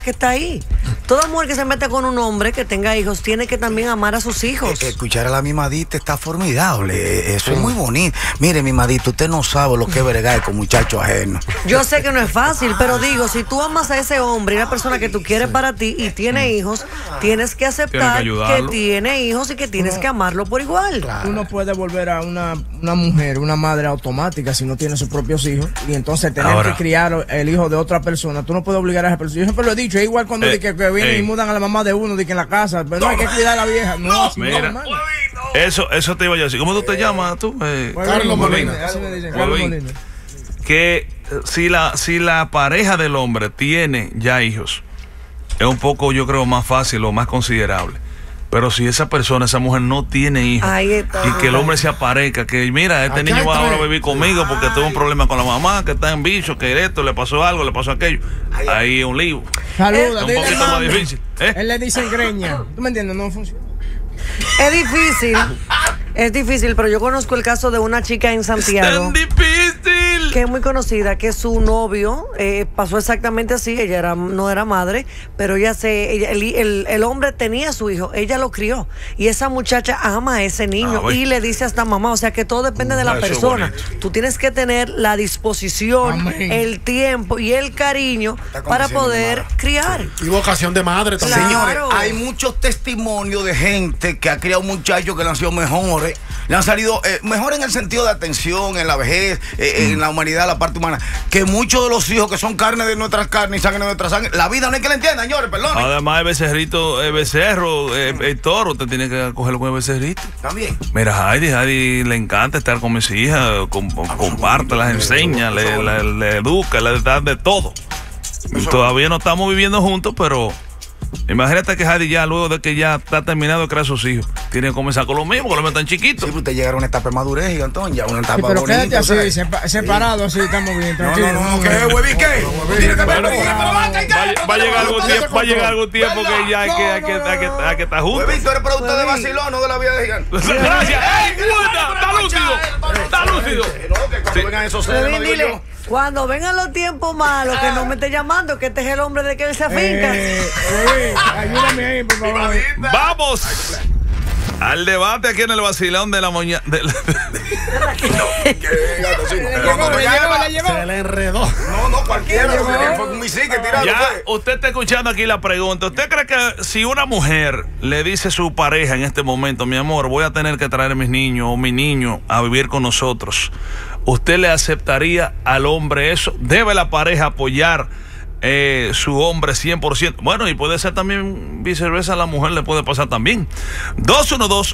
que está ahí. Toda mujer que se mete con un hombre que tenga hijos tiene que también amar a sus hijos. Escuchar a la mimadita está formidable. Eso es muy bonito. Mire, mimadita, usted no sabe lo que es bregar con muchachos ajenos. Yo sé que no es fácil, pero digo, si tú amas a ese hombre y la persona que tú quieres para ti y tiene hijos, tienes que aceptar que tiene hijos y que tienes que amarlo por igual. Claro. Tú no puedes volver a una mujer, una madre automática si no tiene sus propios hijos y entonces tener que criar el hijo de otra persona. Tú no puedes obligar a esa persona. Yo siempre lo he dicho, es igual cuando que vienen y mudan a la mamá de uno en la casa, pero no hay que cuidar a la vieja. No, mira, eso te iba a decir. ¿Cómo tú te llamas tú? Carlos Molina. Así me dicen, Carlos Molina. Que si la pareja del hombre tiene ya hijos, es un poco, yo creo, más fácil o más considerable. Pero si esa mujer no tiene hijos y que el hombre se aparezca, que mira, este niño va ahora a vivir conmigo porque tuvo un problema con la mamá, que está en bicho, que esto, le pasó algo, le pasó aquello. Ahí es un lío. Saluda, es un poquito más difícil. Él le dice greña. ¿Tú me entiendes? No funciona. Es difícil, pero yo conozco el caso de una chica en Santiago. Es tan difícil. Que es muy conocida, que su novio pasó exactamente así. Ella no era madre, pero el hombre tenía a su hijo, ella lo crió. Y esa muchacha ama a ese niño y le dice hasta mamá. O sea que todo depende de la persona. Tú tienes que tener la disposición, el tiempo y el cariño para poder criar. Y vocación de madre también. Señores, hay muchos testimonios de gente que ha criado muchachos que le han sido mejores. Le han salido mejor en el sentido de atención, en la vejez, en la humanidad, la parte humana, que muchos de los hijos que son carne de nuestras carnes y sangre de nuestra sangre. La vida no hay que la entiendan, señores, perdón. Además, el becerrito, el becerro, el toro, usted tiene que cogerlo con el becerrito. También. Mira, Heidi le encanta estar con mis hijas, comparte, las enseña, le educa, le da de todo. Todavía no estamos viviendo juntos, pero imagínate que Heidi ya, luego de que ya está terminado de crear sus hijos, tiene que comenzar con lo mismo, porque los tan chiquitos. Sí, pero usted llegaron a una etapa de madurez, gigantón, ya una etapa pero bonita. Quédate así, separado, así, estamos bien, tranquilo. No, ¿qué, hueví, qué? Va a llegar algún tiempo que ya hay que estar juntos. Hueví, tú eres producto de vacilón, no de la vida de gigante. Gracias. ¡Ey, está lúcido! Cuando vengan esos seres, no digo yo. Cuando vengan los tiempos malos, que no me esté llamando, que este es el hombre de que él se afinca. Ayúdame ahí, por favor. Vamos al debate aquí en el vacilón de la mañana. Se le enredó. No, cualquiera. Fue un misil que tiraron. Ya, usted está escuchando aquí la pregunta. ¿Usted cree que si una mujer le dice a su pareja en este momento, mi amor, voy a tener que traer a mis niños o mi niño a vivir con nosotros, usted le aceptaría al hombre eso? ¿Debe la pareja apoyar su hombre 100%? Bueno, y puede ser también viceversa, a la mujer le puede pasar también. 212